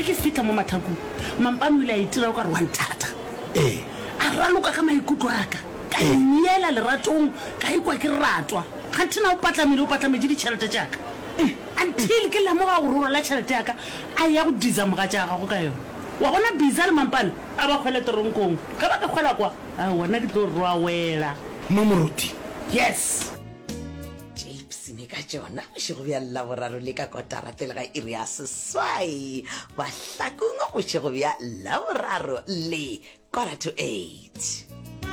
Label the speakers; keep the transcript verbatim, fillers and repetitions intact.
Speaker 1: ke fitla mo mathakong mampane o ile a itira o ka re wa nthata
Speaker 2: ee
Speaker 1: a raloka ka maikutlo aka ka neela leratong ka ikwa ke ratwa ga thina o patlamele o patlametse ditšhelete jaaka until ke lamoga go rora la tšhelete yaka a ya go disa moga tša gago ka yone wa bona bisa le mampane a ba kgwele toronkong ga ba ka kgwela kwa a wona ke tlo roa wela
Speaker 2: mamoruti
Speaker 1: yes
Speaker 3: ne ka tsona se go bja laboraro le ka kotara pele ga iri ya seswai ba hlakong go se go bja laboraro le quarter to eight.